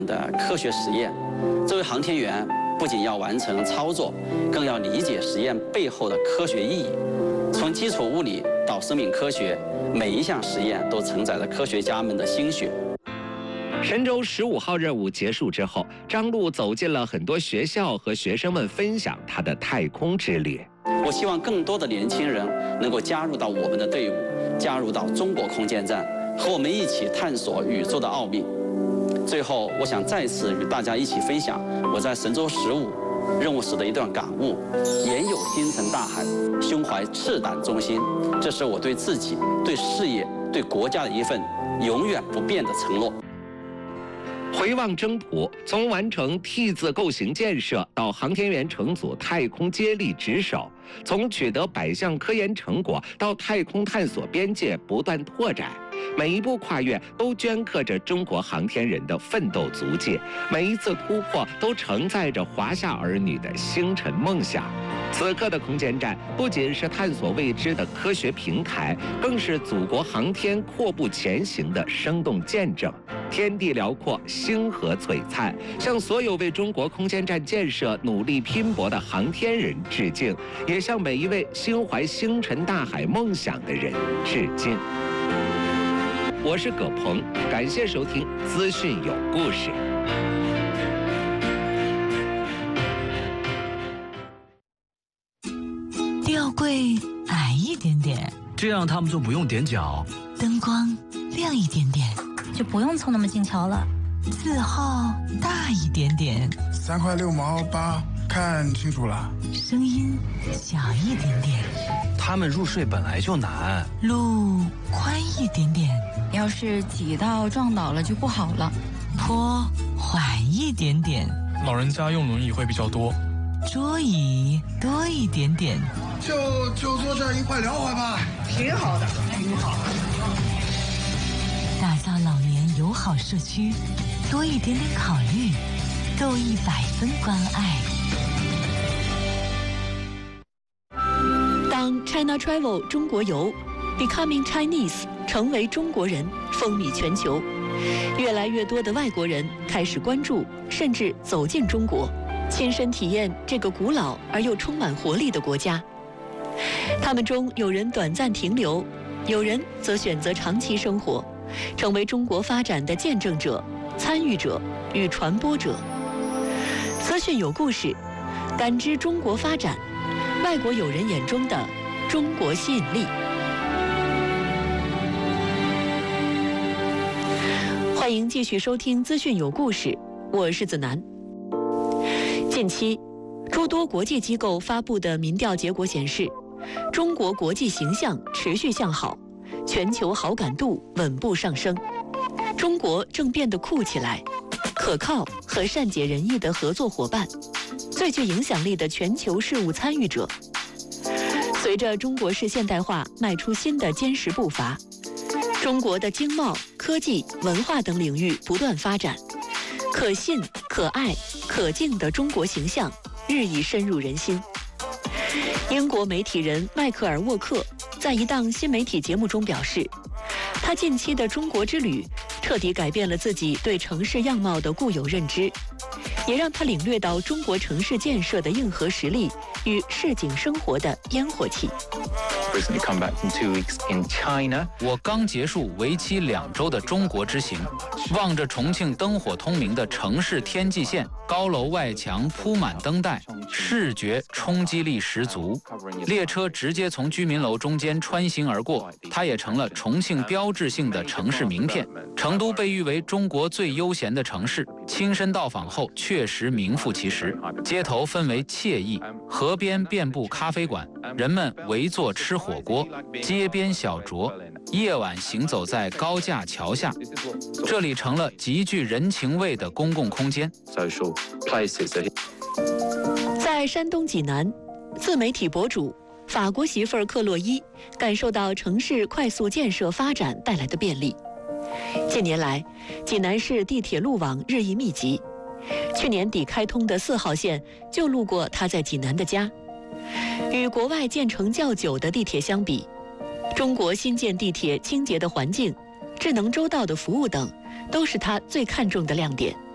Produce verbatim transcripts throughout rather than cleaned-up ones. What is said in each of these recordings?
的科学实验。作为航天员，不仅要完成操作，更要理解实验背后的科学意义。从基础物理到生命科学，每一项实验都承载着科学家们的心血。 神舟十五号任务结束之后，张璐走进了很多学校，和学生们分享他的太空之旅。 我希望更多的年轻人能够加入到我们的队伍，加入到中国空间站，和我们一起探索宇宙的奥秘。最后，我想再次与大家一起分享我在神舟十五任务时的一段感悟：眼有星辰大海，胸怀赤胆忠心。这是我对自己、对事业、对国家的一份永远不变的承诺。 回望征途，从完成 T 字构型建设到航天员乘组太空接力值守，从取得百项科研成果到太空探索边界不断拓展，每一步跨越都镌刻着中国航天人的奋斗足迹，每一次突破都承载着华夏儿女的星辰梦想。此刻的空间站不仅是探索未知的科学平台，更是祖国航天阔步前行的生动见证。天地辽阔，星河璀璨，向所有为中国空间站建设努力拼搏的航天人致敬，也向每一位心怀星辰大海梦想的人致敬。我是葛鹏，感谢收听资讯有故事。 吊柜矮一点点， 这样他们就不用踮脚。 灯光亮一点点， 就不用凑那么近瞧了。 字号大一点点， 三块六毛八，看清楚了。 声音小一点点， 他们入睡本来就难。 路宽一点点， 要是挤到撞倒了就不好了。 坡缓一点点， 老人家用轮椅会比较多。 桌椅多一点点， 就就坐这儿一块聊会吧， 挺好的，挺好。 打造老年友好社区，多一点点考虑，够一百分关爱。 当 China Travel 中国游 Becoming Chinese 成为中国人风靡全球，越来越多的外国人开始关注，甚至走进中国，亲身体验这个古老而又充满活力的国家。他们中有人短暂停留，有人则选择长期生活，成为中国发展的见证者、参与者与传播者。资讯有故事，感知中国发展，外国友人眼中的中国吸引力。欢迎继续收听资讯有故事，我是子楠。近期，诸多国际机构发布的民调结果显示，中国国际形象持续向好，全球好感度稳步上升。中国正变得酷起来，可靠和善解人意的合作伙伴，最具影响力的全球事务参与者。随着中国式现代化迈出新的坚实步伐，中国的经贸、科技、文化等领域不断发展，可信、可爱、可敬的中国形象日益深入人心。英国媒体人迈克尔·沃克在一档新媒体节目中表示，他近期的中国之旅彻底改变了自己对城市样貌的固有认知，也让他领略到中国城市建设的硬核实力与市井生活的烟火气。 我刚结束为期两周的中国之行，望着重庆灯火通明的城市天际线，高楼外墙铺满灯带，视觉冲击力十足。列车直接从居民楼中间穿行而过，它也成了重庆标志性的城市名片。成都被誉为中国最悠闲的城市，亲身到访后确实名副其实。街头氛围惬意，河边遍布咖啡馆，人们围坐吃火锅，街边小酌，夜晚行走在高架桥下，这里成了极具人情味的公共空间。 在山东济南，自媒体博主法国媳妇儿克洛伊感受到城市快速建设发展带来的便利。近年来，济南市地铁路网日益密集，去年底开通的四号线就路过他在济南的家。与国外建成较久的地铁相比，中国新建地铁清洁的环境、智能周到的服务等，都是他最看重的亮点。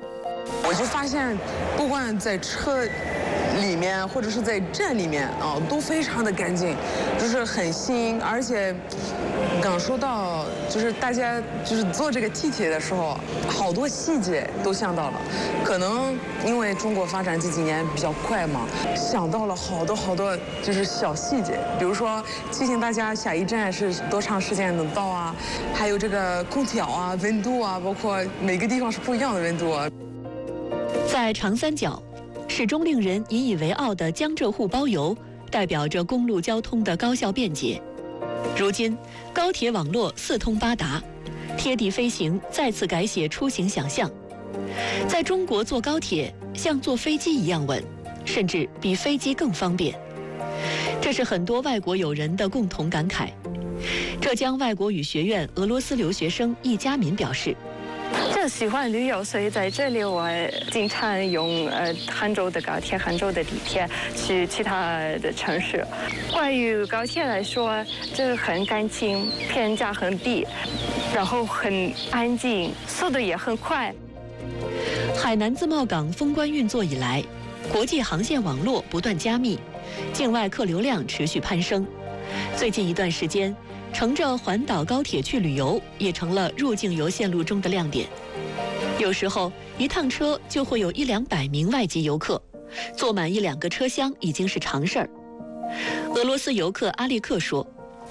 我就发现，不管在车里面或者是在站里面啊，都非常的干净，就是很新，而且感受到就是大家就是坐这个地铁的时候，好多细节都想到了。可能因为中国发展这几年比较快嘛，想到了好多好多就是小细节，比如说提醒大家下一站是多长时间能到啊，还有这个空调啊、温度啊，包括每个地方是不一样的温度啊。 在长三角，始终令人引以为傲的江浙沪包邮，代表着公路交通的高效便捷。如今，高铁网络四通八达，贴地飞行再次改写出行想象。在中国坐高铁像坐飞机一样稳，甚至比飞机更方便。这是很多外国友人的共同感慨。浙江外国语学院俄罗斯留学生易佳敏表示。 就喜欢旅游，所以在这里我经常用呃杭州的高铁、杭州的地铁去其他的城市。关于高铁来说，这个很干净，票价很低，然后很安静，速度也很快。 海南自贸港封关运作以来，国际航线网络不断加密，境外客流量持续攀升。最近一段时间，乘着环岛高铁去旅游也成了入境游线路中的亮点。有时候一趟车就会有一两百名外籍游客，坐满一两个车厢已经是常事儿。俄罗斯游客阿利克说，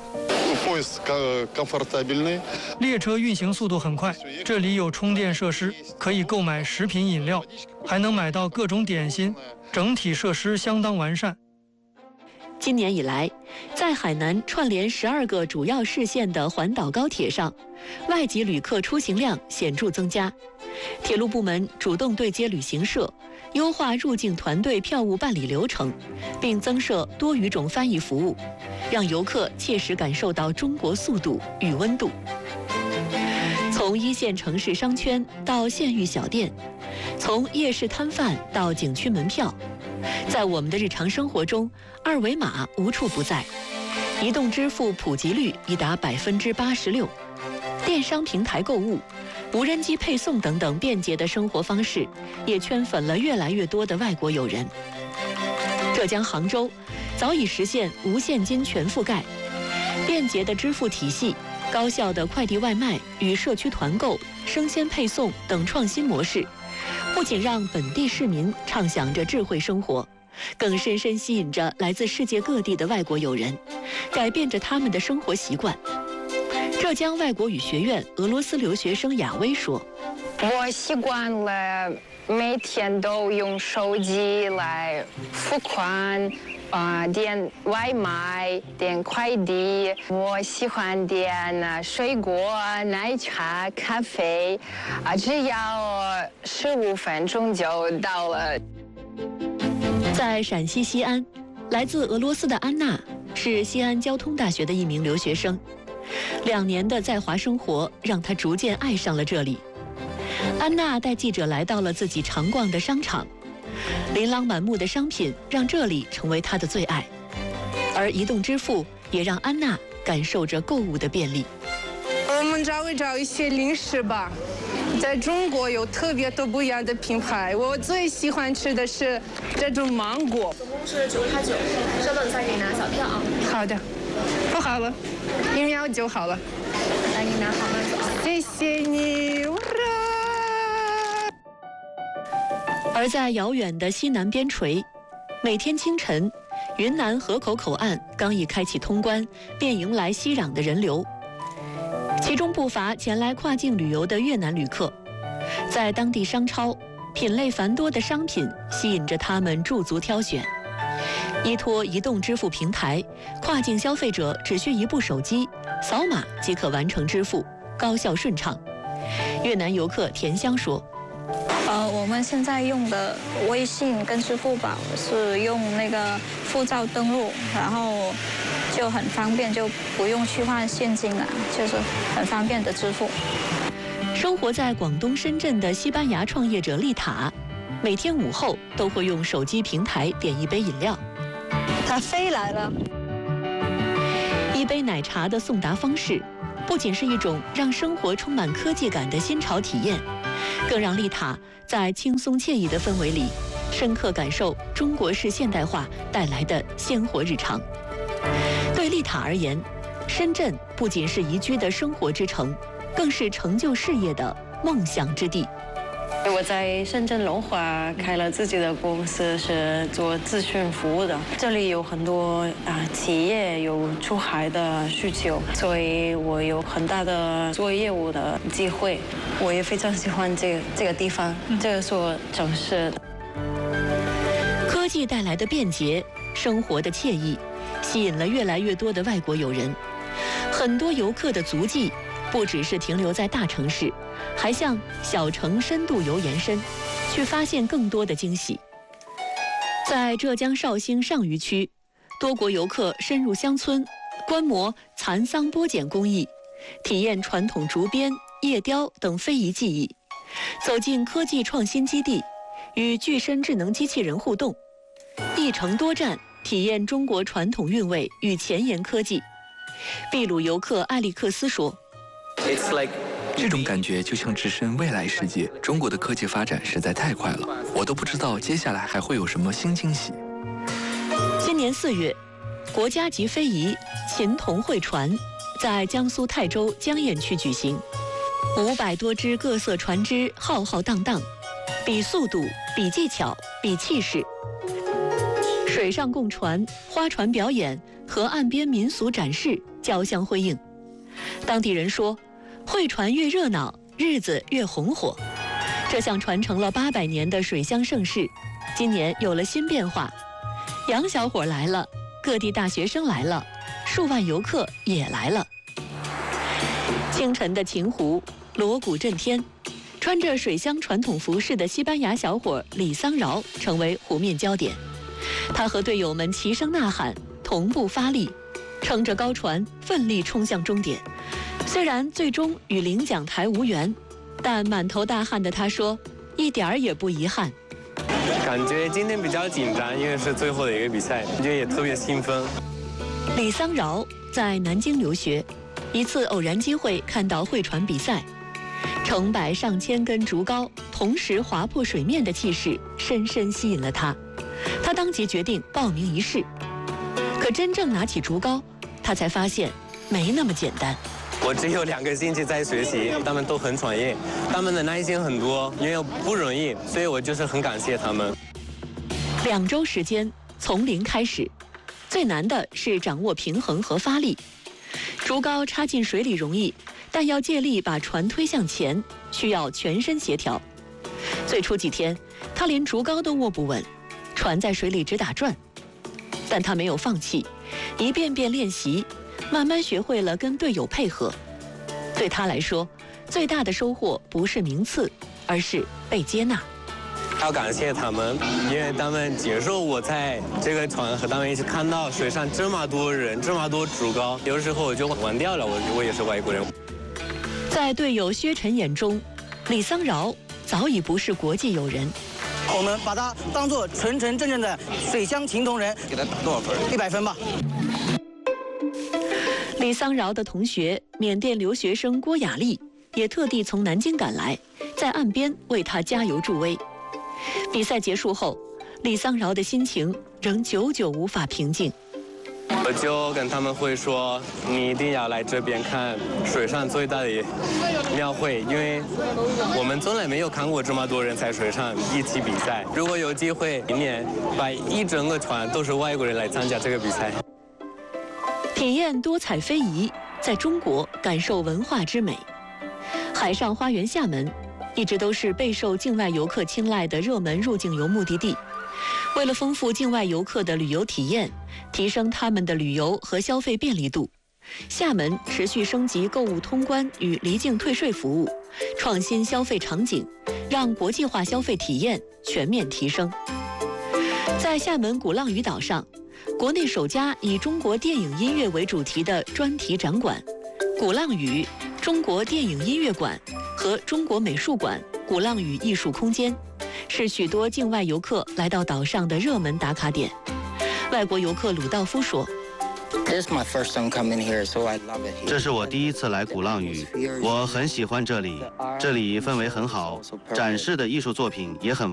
列车运行速度很快，这里有充电设施，可以购买食品饮料，还能买到各种点心，整体设施相当完善。 今年以来，在海南串联十二个主要市县的环岛高铁上，外籍旅客出行量显著增加。铁路部门主动对接旅行社，优化入境团队票务办理流程，并增设多语种翻译服务，让游客切实感受到中国速度与温度。从一线城市商圈到县域小店，从夜市摊贩到景区门票，在我们的日常生活中，二维码无处不在。移动支付普及率已达百分之八十六，电商平台购物、无人机配送等等便捷的生活方式，也圈粉了越来越多的外国友人。浙江杭州早已实现无现金全覆盖，便捷的支付体系、高效的快递外卖与社区团购、生鲜配送等创新模式，不仅让本地市民畅享着智慧生活，更深深吸引着来自世界各地的外国友人，改变着他们的生活习惯。浙江外国语学院俄罗斯留学生雅薇说：“ 我习惯了每天都用手机来付款。”啊，点外卖，点快递，我喜欢点水果、奶茶、咖啡，啊，只要十五分钟就到了。 在陕西西安，来自俄罗斯的安娜是西安交通大学的一名留学生，两年的在华生活让她逐渐爱上了这里。安娜带记者来到了自己常逛的商场。琳琅满目的商品让这里成为她的最爱，而移动支付也让安娜感受着购物的便利。 我们找一找一些零食吧，在中国有特别多不一样的品牌，我最喜欢吃的是这种芒果。总共是九块九，稍等一下给你拿小票啊。好的，不好了，一秒就好了。来，给你拿好慢走啊。谢谢你。 而在遥远的西南边陲，每天清晨，云南河口口岸刚一开启通关，便迎来熙攘的人流，其中不乏前来跨境旅游的越南旅客。在当地商超，品类繁多的商品吸引着他们驻足挑选。依托移动支付平台，跨境消费者只需一部手机，扫码即可完成支付，高效顺畅。越南游客田香说： 呃，我们现在用的微信跟支付宝是用那个护照登录，然后就很方便，就不用去换现金了，就是很方便的支付。 生活在广东深圳的西班牙创业者丽塔，每天午后都会用手机平台点一杯饮料。 咖啡来了。 一杯奶茶的送达方式，不仅是一种让生活充满科技感的新潮体验， 更让丽塔在轻松惬意的氛围里，深刻感受中国式现代化带来的鲜活日常。对丽塔而言，深圳不仅是宜居的生活之城，更是成就事业的梦想之地。 我在深圳龙华开了自己的公司，是做咨询服务的。这里有很多啊企业有出海的需求，所以我有很大的做业务的机会。我也非常喜欢这个这个地方，这个所城市。 科技带来的便捷，生活的惬意，吸引了越来越多的外国友人。很多游客的足迹不只是停留在大城市，还向小城深度游延伸，去发现更多的惊喜。在浙江绍兴上虞区，多国游客深入乡村，观摩蚕桑剥茧工艺，体验传统竹编、叶雕等非遗技艺，走进科技创新基地，与具身智能机器人互动，一城多站，体验中国传统韵味与前沿科技。秘鲁游客艾利克斯说， 这种感觉就像置身未来世界。中国的科技发展实在太快了，我都不知道接下来还会有什么新惊喜。 今年四月，国家级非遗琴铜会传在江苏泰州江堰区举行，五百多只各色船只浩浩荡荡，比速度，比技巧，比气势。水上共船、花船表演和岸边民俗展示交相辉映。当地人说，会船越热闹，日子越红火。这项传承了八百年的水乡盛事，今年有了新变化。洋小伙来了，各地大学生来了，数万游客也来了。清晨的晴湖，锣鼓震天，穿着水乡传统服饰的西班牙小伙李桑饶成为湖面焦点。他和队友们齐声呐喊，同步发力，撑着高船奋力冲向终点。虽然最终与领奖台无缘，但满头大汗的他说，一点儿也不遗憾。 感觉今天比较紧张，因为是最后的一个比赛，感觉也特别兴奋。 李桑饶在南京留学，一次偶然机会看到会船比赛，成百上千根竹篙同时划破水面的气势深深吸引了他，他当即决定报名一试。可真正拿起竹篙，他才发现没那么简单。 我只有两个星期在学习，他们都很专业，他们的耐心很多，因为不容易，所以我就是很感谢他们。 两周时间，从零开始，最难的是掌握平衡和发力。竹篙插进水里容易，但要借力把船推向前，需要全身协调。最初几天，他连竹篙都握不稳，船在水里直打转。但他没有放弃，一遍遍练习，慢慢学会了跟队友配合。对他来说，最大的收获不是名次，而是被接纳。 要感谢他们，因为他们接受我在这个船和他们一起看到水上这么多人，这么多竹篙，有时候我就忘掉了，我我也是外国人。 在队友薛晨眼中，李桑饶早已不是国际友人。 我们把他当作纯纯正正的水乡情同人，给他打多少分？一百分吧。 李桑饶的同学缅甸留学生郭雅丽也特地从南京赶来，在岸边为他加油助威。比赛结束后，李桑饶的心情仍久久无法平静。 我就跟他们会说，你一定要来这边看水上最大的庙会，因为我们从来没有看过这么多人在水上一起比赛。如果有机会，明年把一整个船都是外国人来参加这个比赛。 体验多彩非遗，在中国感受文化之美。海上花园厦门一直都是备受境外游客青睐的热门入境游目的地。为了丰富境外游客的旅游体验，提升他们的旅游和消费便利度，厦门持续升级购物通关与离境退税服务，创新消费场景，让国际化消费体验全面提升。在厦门鼓浪屿岛上，国内首家以中国电影音乐为主题的专题展馆——鼓浪屿中国电影音乐馆和中国美术馆鼓浪屿艺术空间，是许多境外游客来到岛上的热门打卡点。外国游客鲁道夫说， 这是我第一次来鼓浪屿，我很喜欢这里，这里氛围很好，展示的艺术作品也很。